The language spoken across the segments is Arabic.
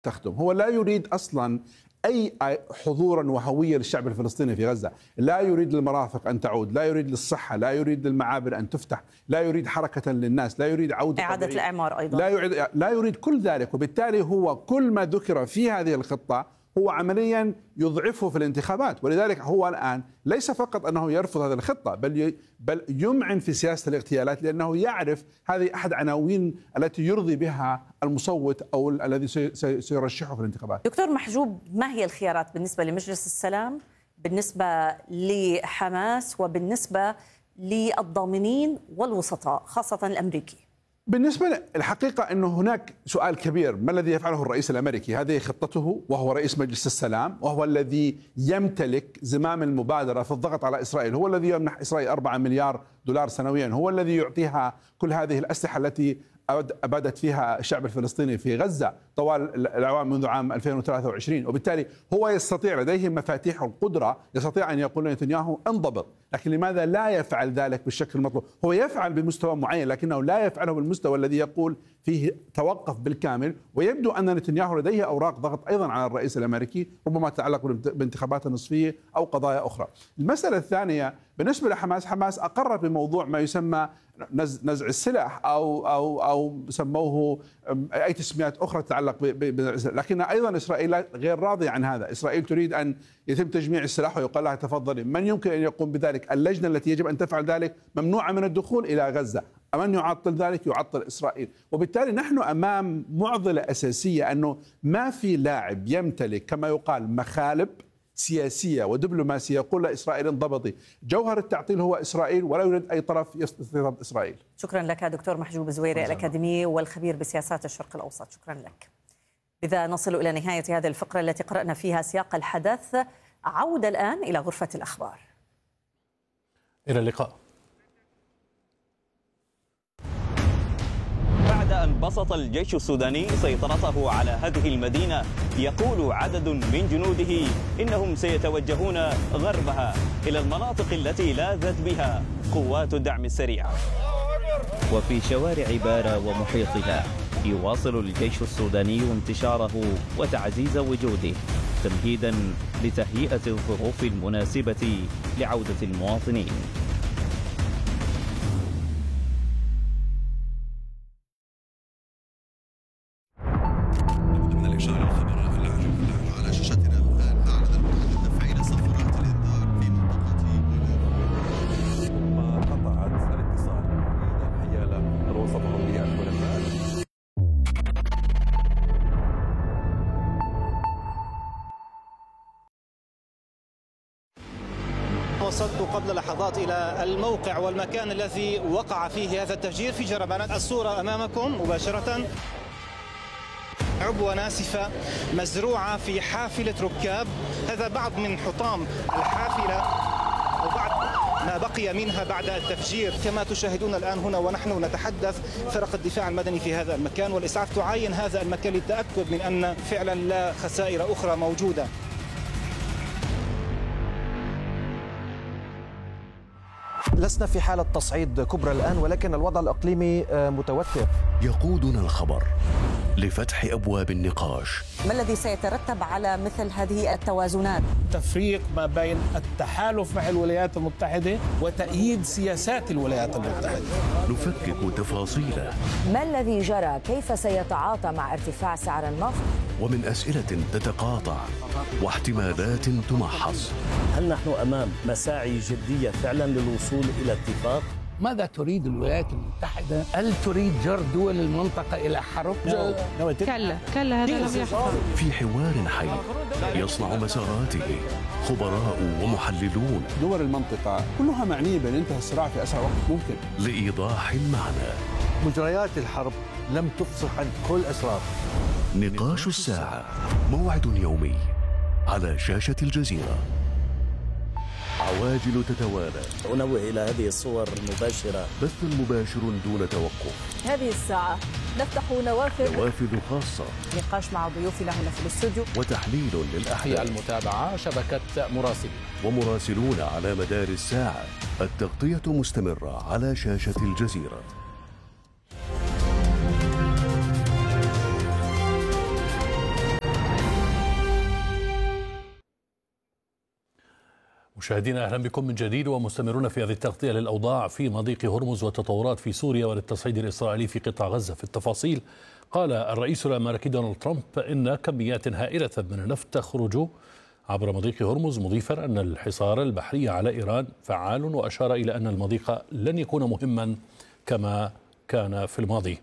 تخدم. هو لا يريد أصلا أي حضورا وهوية للشعب الفلسطيني في غزة، لا يريد للمرافق أن تعود، لا يريد للصحة، لا يريد للمعابر أن تفتح، لا يريد حركة للناس، لا يريد عودة إعادة طبيعية. الإعمار أيضا، لا يريد كل ذلك. وبالتالي هو كل ما ذكر في هذه الخطة هو عمليا يضعفه في الانتخابات. ولذلك هو الآن ليس فقط أنه يرفض هذه الخطة، بل يمعن في سياسة الاغتيالات، لأنه يعرف هذه أحد عناوين التي يرضي بها المصوت أو الذي سيرشحه في الانتخابات. دكتور محجوب، ما هي الخيارات بالنسبة لمجلس السلام، بالنسبة لحماس، وبالنسبة للضامنين والوسطاء خاصة الأمريكي؟ بالنسبة الحقيقة أنه هناك سؤال كبير: ما الذي يفعله الرئيس الأمريكي؟ هذه خطته، وهو رئيس مجلس السلام، وهو الذي يمتلك زمام المبادرة في الضغط على إسرائيل، هو الذي يمنح إسرائيل 4 مليار دولار سنويا، هو الذي يعطيها كل هذه الأسلحة التي أبادت فيها الشعب الفلسطيني في غزة طوال الأعوام منذ عام 2023. وبالتالي هو يستطيع، لديه مفاتيح القدرة، يستطيع أن يقول لنتنياهو انضبط. لكن لماذا لا يفعل ذلك بالشكل المطلوب؟ هو يفعل بمستوى معين، لكنه لا يفعله بالمستوى الذي يقول فيه توقف بالكامل. ويبدو أن نتنياهو لديه أوراق ضغط أيضا على الرئيس الأمريكي، ربما تتعلق بانتخابات النصفية أو قضايا أخرى. المسألة الثانية بالنسبة لحماس، حماس أقر بموضوع ما يسمى نزع السلاح أو سموه أي تسميات أخرى تتعلق لكن أيضا إسرائيل غير راضية عن هذا. إسرائيل تريد أن يتم تجميع السلاح ويقال لها تفضلي. من يمكن أن يقوم بذلك؟ اللجنة التي يجب أن تفعل ذلك ممنوعة من الدخول إلى غزة. من يعطل ذلك؟ يعطل إسرائيل. وبالتالي نحن أمام معضلة أساسية، أنه ما في لاعب يمتلك كما يقال مخالب سياسية ودبلوماسية يقول لإسرائيل انضبطي. جوهر التعطيل هو إسرائيل، ولا يوجد أي طرف يستطيع إسرائيل. شكرا لك دكتور محجوب زويري، الأكاديمي والخبير بسياسات الشرق الأوسط. شكرا لك. بذا نصل إلى نهاية هذه الفقرة التي قرأنا فيها سياق الحدث. عودة الآن إلى غرفة الأخبار. إلى اللقاء. بعد أن بسط الجيش السوداني سيطرته على هذه المدينة، يقول عدد من جنوده إنهم سيتوجهون غربها إلى المناطق التي لاذت بها قوات الدعم السريع. وفي شوارع بارا ومحيطها يواصل الجيش السوداني انتشاره وتعزيز وجوده تمهيدا لتهيئة الظروف المناسبة لعودة المواطنين. وصلت قبل لحظات إلى الموقع والمكان الذي وقع فيه هذا التفجير في جربانات. الصورة أمامكم مباشرة، عبوة ناسفة مزروعة في حافلة ركاب. هذا بعض من حطام الحافلة أو بعض ما بقي منها بعد التفجير. كما تشاهدون الآن هنا ونحن نتحدث، فرق الدفاع المدني في هذا المكان والإسعاف تعاين هذا المكان للتأكد من أن فعلا لا خسائر أخرى موجودة. لسنا في حالة تصعيد كبرى الآن، ولكن الوضع الإقليمي متوتر. يقودنا الخبر لفتح أبواب النقاش. ما الذي سيترتب على مثل هذه التوازنات؟ تفريق ما بين التحالف مع الولايات المتحدة وتأييد سياسات الولايات المتحدة. نفكك تفاصيله. ما الذي جرى؟ كيف سيتعاطى مع ارتفاع سعر النفط؟ ومن أسئلة تتقاطع واحتمالات تمحص. هل نحن أمام مساعي جدية فعلا للوصول إلى اتفاق؟ ماذا تريد الولايات المتحدة؟ هل تريد جر دول المنطقة إلى حرب؟ كلا هذا لم يحصل. في حوار حي يصنع مساراته خبراء ومحللون. دول المنطقة كلها معنية بأن ينتهي الصراع في أسرع وقت ممكن. لإيضاح المعنى. مجريات الحرب لم تفصح عن كل أسرار. نقاش الساعة، موعد يومي على شاشة الجزيرة. عواجل تتوالى. أنوه إلى هذه الصور المباشرة. بث مباشر دون توقف. هذه الساعة نفتح نوافذ خاصة. نقاش مع ضيوفنا هنا في الاستوديو. وتحليل للأحداث. المتابعة شبكة مراسلين. ومراسلون على مدار الساعة. التغطية مستمرة على شاشة الجزيرة. مشاهدينا أهلا بكم من جديد ومستمرون في هذه التغطية للأوضاع في مضيق هرمز والتطورات في سوريا وللتصعيد الإسرائيلي في قطاع غزة. في التفاصيل قال الرئيس الأمريكي دونالد ترامب إن كميات هائلة من النفط تخرج عبر مضيق هرمز، مضيفا أن الحصار البحري على إيران فعال، وأشار إلى أن المضيق لن يكون مهما كما كان في الماضي.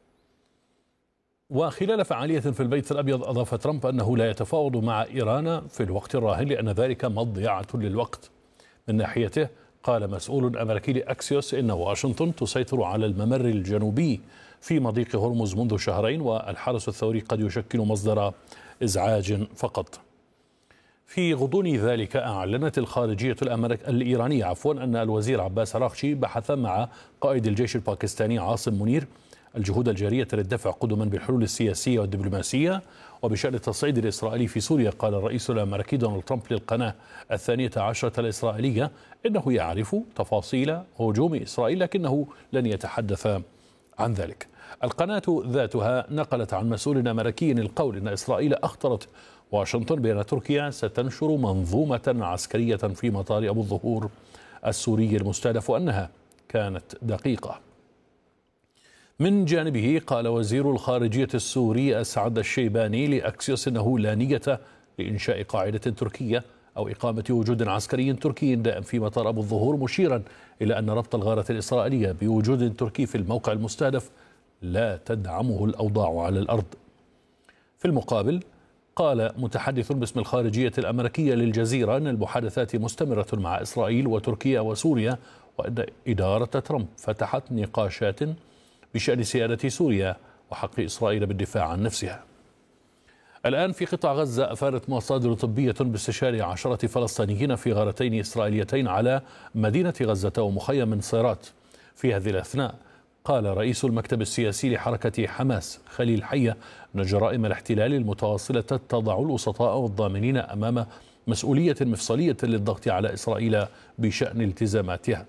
وخلال فعالية في البيت الأبيض أضاف ترامب أنه لا يتفاوض مع إيران في الوقت الراهن لأن ذلك مضيعة للوقت. من ناحيته قال مسؤول أمريكي لأكسيوس إن واشنطن تسيطر على الممر الجنوبي في مضيق هرمز منذ شهرين، والحرس الثوري قد يشكل مصدر إزعاج فقط. في غضون ذلك أعلنت الخارجية الإيرانية أن الوزير عباس عراقشي بحث مع قائد الجيش الباكستاني عاصم منير الجهود الجارية للدفع قدما بالحلول السياسية والدبلوماسية وبشأن التصعيد الإسرائيلي في سوريا. قال الرئيس الأمريكي دونالد ترامب للقناة 12 الإسرائيلية إنه يعرف تفاصيل هجوم إسرائيل لكنه لن يتحدث عن ذلك. القناة ذاتها نقلت عن مسؤول أمريكي القول إن إسرائيل أخطرت واشنطن بأن تركيا ستنشر منظومة عسكرية في مطار أبو الظهور السوري المستهدف وأنها كانت دقيقة. من جانبه قال وزير الخارجية السوري أسعد الشيباني لأكسيوس أنه لا نية لإنشاء قاعدة تركية أو إقامة وجود عسكري تركي دائم في مطار أبو الظهور، مشيرا إلى أن ربط الغارة الإسرائيلية بوجود تركي في الموقع المستهدف لا تدعمه الأوضاع على الأرض. في المقابل قال متحدث باسم الخارجية الأمريكية للجزيرة أن المحادثات مستمرة مع إسرائيل وتركيا وسوريا، وأن إدارة ترامب فتحت نقاشات بشأن سيادة سوريا وحق إسرائيل بالدفاع عن نفسها. الآن في قطاع غزة أفادت مصادر طبية باستشهاد 10 فلسطينيين في غارتين إسرائيليتين على مدينة غزة ومخيم من صيرات. في هذه الأثناء قال رئيس المكتب السياسي لحركة حماس خليل حية أن جرائم الاحتلال المتواصلة تضع الوسطاء والضامنين أمام مسؤولية مفصلية للضغط على إسرائيل بشأن التزاماتها.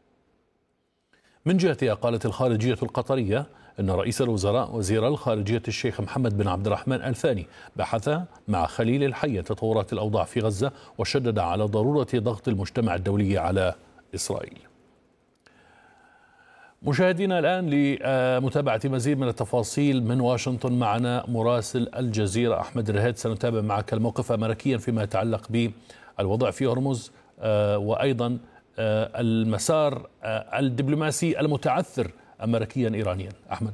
من جهتها قالت الخارجية القطرية أن رئيس الوزراء وزير الخارجية الشيخ محمد بن عبد الرحمن الثاني بحث مع خليل الحية تطورات الأوضاع في غزة، وشدد على ضرورة ضغط المجتمع الدولي على إسرائيل. مشاهدينا الآن لمتابعة مزيد من التفاصيل من واشنطن معنا مراسل الجزيرة أحمد الرهيد. سنتابع معك الموقف أمريكيا فيما يتعلق بالوضع في هرمز وأيضا المسار الدبلوماسي المتعثر أمريكيا إيرانيا. أحمد.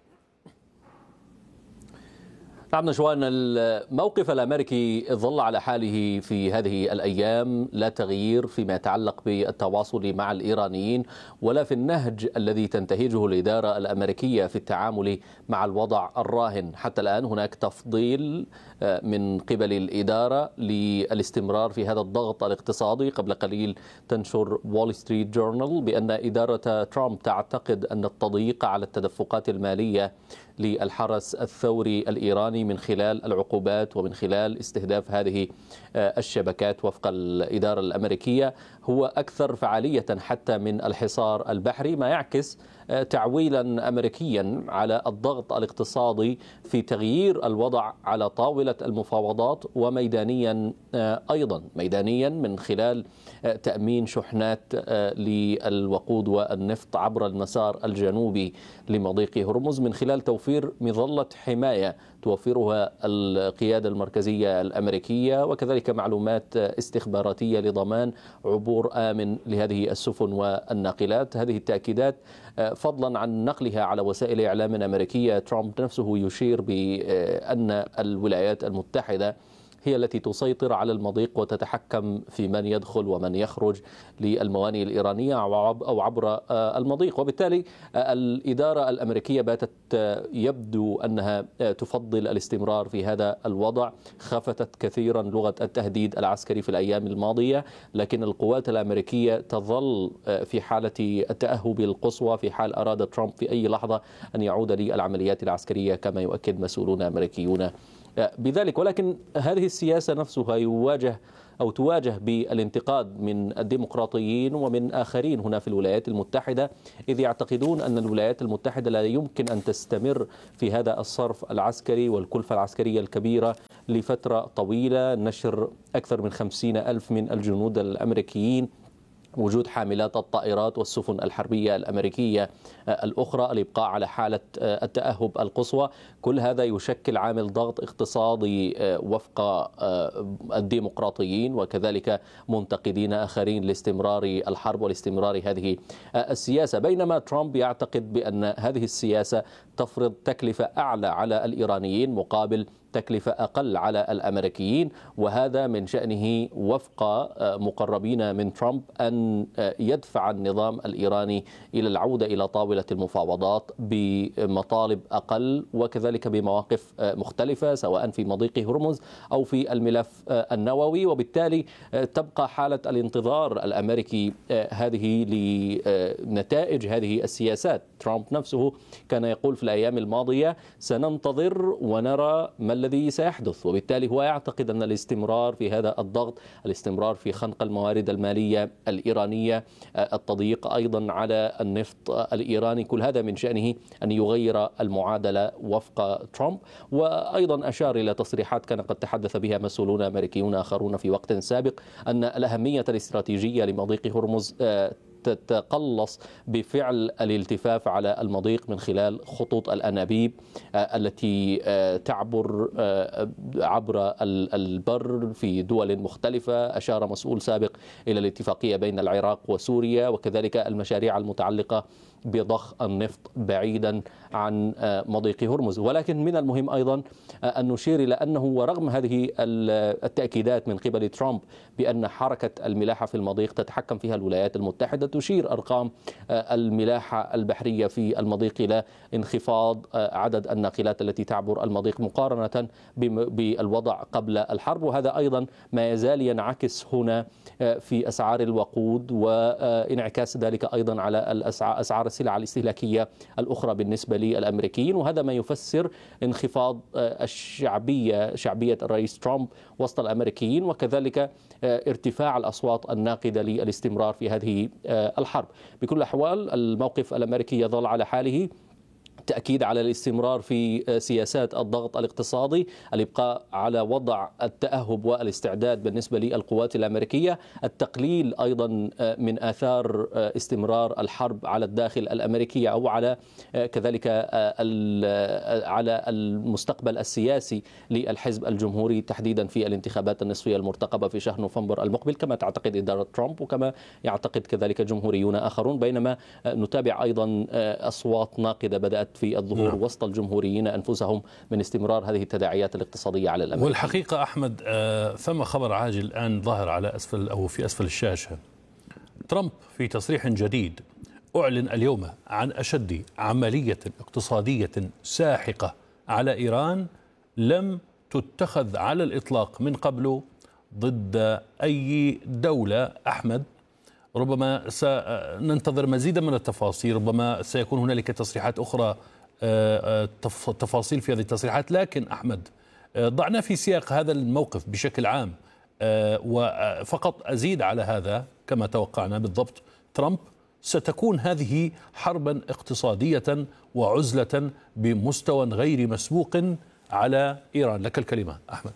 نعم نشوان، الموقف الأمريكي ظل على حاله في هذه الأيام، لا تغيير فيما يتعلق بالتواصل مع الإيرانيين ولا في النهج الذي تنتهجه الإدارة الأمريكية في التعامل مع الوضع الراهن. حتى الآن هناك تفضيل من قبل الإدارة للاستمرار في هذا الضغط الاقتصادي. قبل قليل تنشر وول ستريت جورنال بأن إدارة ترامب تعتقد أن التضييق على التدفقات المالية للحرس الثوري الإيراني من خلال العقوبات ومن خلال استهداف هذه الشبكات وفق الإدارة الأمريكية هو أكثر فعالية حتى من الحصار البحري، ما يعكس تعويلا أمريكيا على الضغط الاقتصادي في تغيير الوضع على طاولة المفاوضات، وميدانيا أيضا ميدانيا من خلال تأمين شحنات للوقود والنفط عبر المسار الجنوبي لمضيق هرمز من خلال توفير مظلة حماية توفرها القيادة المركزية الأمريكية، وكذلك معلومات استخباراتية لضمان عبور آمن لهذه السفن والناقلات. هذه التأكيدات فضلا عن نقلها على وسائل إعلام أمريكية. ترامب نفسه يشير بأن الولايات المتحدة هي التي تسيطر على المضيق وتتحكم في من يدخل ومن يخرج للموانئ الإيرانية أو عبر المضيق، وبالتالي الإدارة الأمريكية باتت يبدو أنها تفضل الاستمرار في هذا الوضع. خفتت كثيرا لغة التهديد العسكري في الأيام الماضية، لكن القوات الأمريكية تظل في حالة التأهب القصوى في حال أراد ترامب في أي لحظة أن يعود للعمليات العسكرية، كما يؤكد مسؤولون أمريكيون بذلك. ولكن هذه السياسة نفسها تواجه بالانتقاد من الديمقراطيين ومن آخرين هنا في الولايات المتحدة، إذ يعتقدون أن الولايات المتحدة لا يمكن أن تستمر في هذا الصرف العسكري والكلفة العسكرية الكبيرة لفترة طويلة، نشر أكثر من 50,000 من الجنود الأمريكيين، وجود حاملات الطائرات والسفن الحربية الأمريكية الأخرى، الإبقاء على حالة التأهب القصوى. كل هذا يشكل عامل ضغط اقتصادي وفق الديمقراطيين وكذلك منتقدين آخرين لاستمرار الحرب ولاستمرار هذه السياسة، بينما ترامب يعتقد بأن هذه السياسة تفرض تكلفة أعلى على الإيرانيين مقابل تكلفة أقل على الأمريكيين، وهذا من شأنه وفق مقربين من ترامب أن يدفع النظام الإيراني إلى العودة إلى طاولة المفاوضات بمطالب أقل وكذلك بمواقف مختلفة، سواء في مضيق هرمز أو في الملف النووي. وبالتالي تبقى حالة الانتظار الأمريكي هذه لنتائج هذه السياسات. ترامب نفسه كان يقول في الأيام الماضية سننتظر ونرى ما الذي سيحدث، وبالتالي هو يعتقد أن الاستمرار في هذا الضغط، الاستمرار في خنق الموارد المالية الإيرانية، التضييق أيضا على النفط الإيراني، كل هذا من شأنه أن يغير المعادلة وفق ترامب. وأيضا أشار إلى تصريحات كان قد تحدث بها مسؤولون أمريكيون آخرون في وقت سابق أن الأهمية الاستراتيجية لمضيق هرمز تتقلص بفعل الالتفاف على المضيق من خلال خطوط الأنابيب التي تعبر عبر البر في دول مختلفة. أشار مسؤول سابق إلى الاتفاقية بين العراق وسوريا وكذلك المشاريع المتعلقة بضخ النفط بعيدا عن مضيق هرمز. ولكن من المهم أيضا أن نشير إلى أنه ورغم هذه التأكيدات من قبل ترامب بأن حركة الملاحة في المضيق تتحكم فيها الولايات المتحدة، تشير أرقام الملاحة البحرية في المضيق إلى انخفاض عدد الناقلات التي تعبر المضيق مقارنة بالوضع قبل الحرب، وهذا أيضا ما يزال ينعكس هنا في أسعار الوقود وانعكاس ذلك أيضا على أسعار السلع الاستهلاكية الأخرى بالنسبة للأمريكيين، وهذا ما يفسر انخفاض شعبية الرئيس ترامب وسط الأمريكيين وكذلك ارتفاع الأصوات الناقدة للاستمرار في هذه الحرب. بكل الأحوال الموقف الأمريكي يظل على حاله، التأكيد على الاستمرار في سياسات الضغط الاقتصادي، الإبقاء على وضع التأهب والاستعداد بالنسبة للقوات الأمريكية، التقليل أيضا من آثار استمرار الحرب على الداخل الأمريكي أو على كذلك على المستقبل السياسي للحزب الجمهوري تحديدا في الانتخابات النصفية المرتقبة في شهر نوفمبر المقبل، كما تعتقد إدارة ترامب وكما يعتقد كذلك جمهوريون آخرون، بينما نتابع أيضا أصوات ناقدة بدأت في الظهور وسط الجمهوريين أنفسهم من استمرار هذه التداعيات الاقتصادية على الأمريكي. والحقيقة أحمد ثم خبر عاجل الآن ظاهر على أسفل أو في أسفل الشاشة. ترامب في تصريح جديد أعلن اليوم عن أشد عملية اقتصادية ساحقة على إيران لم تتخذ على الإطلاق من قبل ضد أي دولة. أحمد، ربما سننتظر مزيدا من التفاصيل، ربما سيكون هنالك تصريحات أخرى تفاصيل في هذه التصريحات، لكن أحمد ضعنا في سياق هذا الموقف بشكل عام، وفقط أزيد على هذا كما توقعنا بالضبط ترامب ستكون هذه حربا اقتصادية وعزلة بمستوى غير مسبوق على إيران. لك الكلمة أحمد.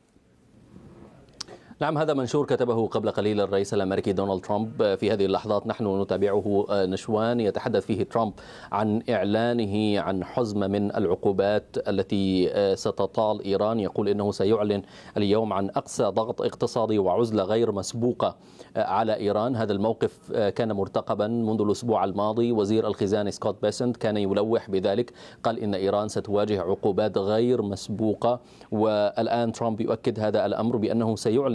نعم، هذا منشور كتبه قبل قليل الرئيس الأمريكي دونالد ترامب. في هذه اللحظات نحن نتابعه نشوان، يتحدث فيه ترامب عن إعلانه عن حزمة من العقوبات التي ستطال إيران. يقول إنه سيعلن اليوم عن أقصى ضغط اقتصادي وعزلة غير مسبوقة على إيران. هذا الموقف كان مرتقبا منذ الأسبوع الماضي. وزير الخزانة سكوت بيسنت كان يلوح بذلك، قال إن إيران ستواجه عقوبات غير مسبوقة، والآن ترامب يؤكد هذا الأمر بأنه سيعلن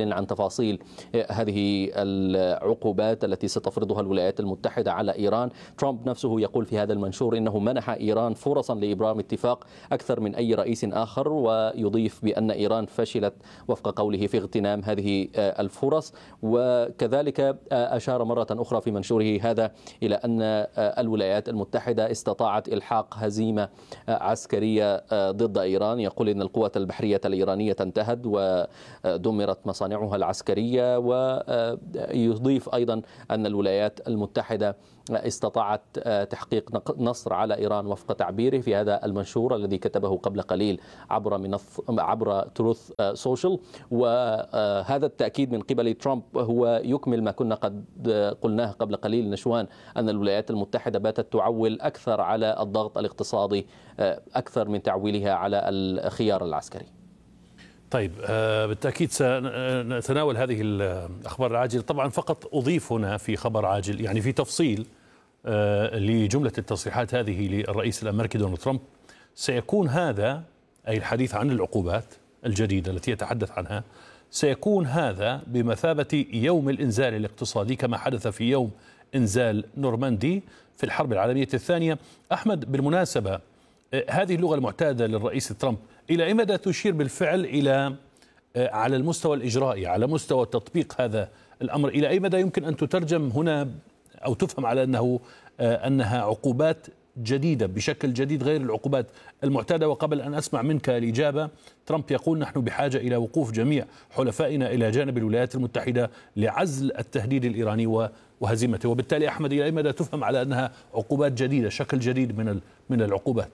كامل عن تفاصيل هذه العقوبات التي ستفرضها الولايات المتحدة على إيران. ترامب نفسه يقول في هذا المنشور إنه منح إيران فرصا لإبرام اتفاق أكثر من أي رئيس آخر، ويضيف بأن إيران فشلت وفق قوله في اغتنام هذه الفرص. وكذلك أشار مرة أخرى في منشوره هذا إلى أن الولايات المتحدة استطاعت إلحاق هزيمة عسكرية ضد إيران. يقول إن القوات البحرية الإيرانية انتهت ودمرت مصانعها العسكرية، ويضيف أيضا أن الولايات المتحدة استطاعت تحقيق نصر على إيران وفق تعبيره في هذا المنشور الذي كتبه قبل قليل عبر تروث سوشيال. وهذا التأكيد من قبل ترامب هو يكمل ما كنا قد قلناه قبل قليل نشوان، أن الولايات المتحدة باتت تعول أكثر على الضغط الاقتصادي أكثر من تعويلها على الخيار العسكري. طيب، بالتأكيد سنتناول هذه الأخبار العاجلة. طبعا فقط أضيف هنا في خبر عاجل، يعني في تفصيل لجملة التصريحات هذه للرئيس الأمريكي دونالد ترامب، سيكون هذا أي الحديث عن العقوبات الجديدة التي يتحدث عنها، سيكون هذا بمثابة يوم الإنزال الاقتصادي كما حدث في يوم إنزال نورماندي في الحرب العالمية الثانية. أحمد، بالمناسبة هذه اللغة المعتادة للرئيس ترامب إلى أي مدى تشير بالفعل إلى على المستوى الإجرائي، على مستوى تطبيق هذا الأمر، إلى أي مدى يمكن أن تترجم هنا أو تفهم على أنها عقوبات جديدة بشكل جديد غير العقوبات المعتادة؟ وقبل أن أسمع منك الإجابة، ترامب يقول نحن بحاجة إلى وقوف جميع حلفائنا إلى جانب الولايات المتحدة لعزل التهديد الإيراني وهزيمته. وبالتالي أحمد، إلى أي مدى تفهم على أنها عقوبات جديدة، شكل جديد من العقوبات؟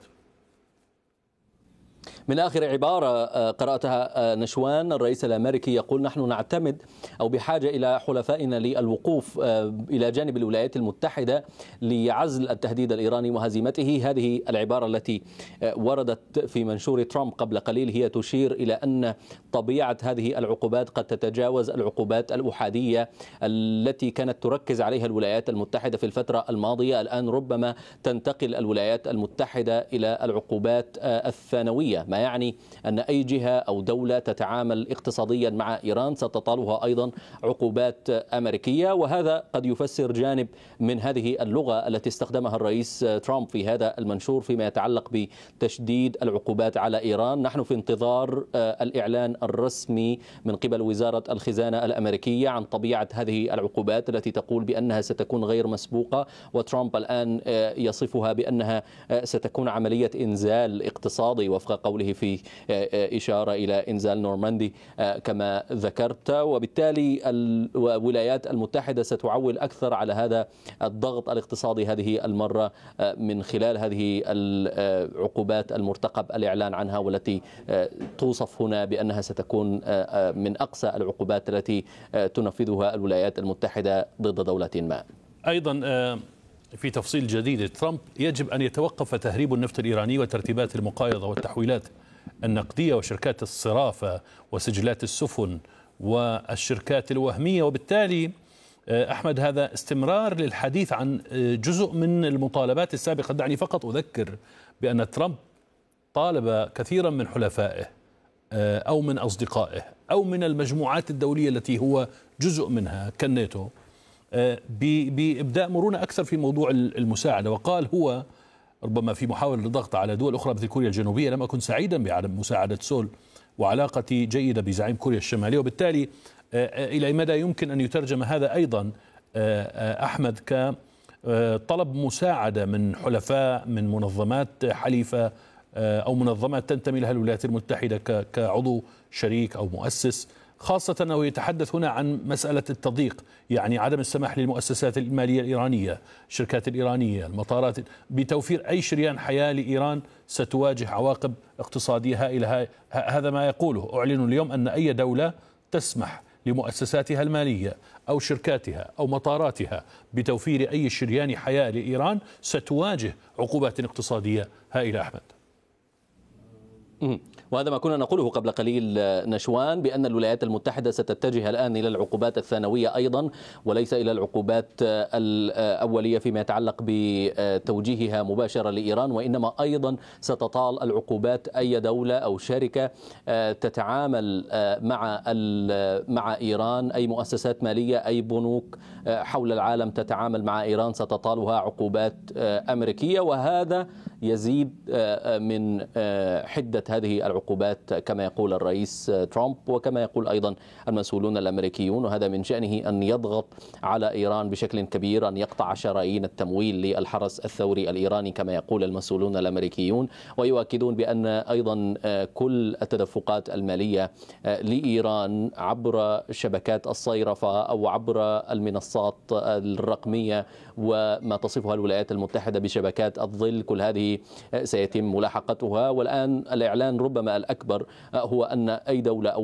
من آخر عبارة قرأتها نشوان، الرئيس الأمريكي يقول نحن نعتمد أو بحاجة إلى حلفائنا للوقوف إلى جانب الولايات المتحدة لعزل التهديد الإيراني وهزيمته. هذه العبارة التي وردت في منشور ترامب قبل قليل هي تشير إلى أن طبيعة هذه العقوبات قد تتجاوز العقوبات الأحادية التي كانت تركز عليها الولايات المتحدة في الفترة الماضية. الآن ربما تنتقل الولايات المتحدة إلى العقوبات الثانوية، ما يعني أن أي جهة أو دولة تتعامل اقتصاديا مع إيران ستطالها أيضا عقوبات أمريكية. وهذا قد يفسر جانب من هذه اللغة التي استخدمها الرئيس ترامب في هذا المنشور فيما يتعلق بتشديد العقوبات على إيران. نحن في انتظار الإعلان الرسمي من قبل وزارة الخزانة الأمريكية عن طبيعة هذه العقوبات التي تقول بأنها ستكون غير مسبوقة، وترامب الآن يصفها بأنها ستكون عملية إنزال اقتصادي وفق قوله في إشارة إلى إنزال نورماندي كما ذكرت. وبالتالي الولايات المتحدة ستعول أكثر على هذا الضغط الاقتصادي هذه المرة من خلال هذه العقوبات المرتقب الإعلان عنها، والتي توصف هنا بأنها ستكون من أقصى العقوبات التي تنفذها الولايات المتحدة ضد دولة ما. أيضا في تفصيل جديد، ترامب يجب أن يتوقف تهريب النفط الإيراني وترتيبات المقايضة والتحويلات النقدية وشركات الصرافة وسجلات السفن والشركات الوهمية. وبالتالي أحمد، هذا استمرار للحديث عن جزء من المطالبات السابقة. دعني فقط أذكر بأن ترامب طالب كثيرا من حلفائه أو من أصدقائه أو من المجموعات الدولية التي هو جزء منها كالناتو بإبداء مرونة أكثر في موضوع المساعدة. وقال هو ربما في محاولة للضغط على دول أخرى مثل كوريا الجنوبية: لم أكن سعيدا بعدم مساعدة سول وعلاقتي جيدة بزعيم كوريا الشمالية. وبالتالي إلى مدى يمكن أن يترجم هذا أيضا أحمد كطلب مساعدة من حلفاء، من منظمات حليفة أو منظمات تنتمي لها الولايات المتحدة كعضو شريك أو مؤسس، خاصة أنه يتحدث هنا عن مسألة التضييق، يعني عدم السماح للمؤسسات المالية الإيرانية، الشركات الإيرانية، المطارات، بتوفير أي شريان حياة لإيران ستواجه عواقب اقتصادية هائلة. هذا ما يقوله. أعلن اليوم أن أي دولة تسمح لمؤسساتها المالية أو شركاتها أو مطاراتها بتوفير أي شريان حياة لإيران ستواجه عقوبات اقتصادية هائلة. أحمد، وهذا ما كنا نقوله قبل قليل نشوان، بأن الولايات المتحدة ستتجه الآن إلى العقوبات الثانوية أيضا وليس إلى العقوبات الأولية فيما يتعلق بتوجيهها مباشرة لإيران، وإنما أيضا ستطال العقوبات أي دولة أو شركة تتعامل مع إيران، أي مؤسسات مالية أي بنوك حول العالم تتعامل مع إيران ستطالها عقوبات أمريكية. وهذا يزيد من حدة هذه العقوبات كما يقول الرئيس ترامب وكما يقول أيضا المسؤولون الأمريكيون، وهذا من شأنه أن يضغط على إيران بشكل كبير، أن يقطع شرايين التمويل للحرس الثوري الإيراني كما يقول المسؤولون الأمريكيون، ويؤكدون بأن أيضا كل التدفقات المالية لإيران عبر شبكات الصيرفة أو عبر المنصات الرقمية وما تصفها الولايات المتحدة بشبكات الظل، كل هذه سيتم ملاحقتها. والآن الإعلان ربما الأكبر هو أن أي دولة أو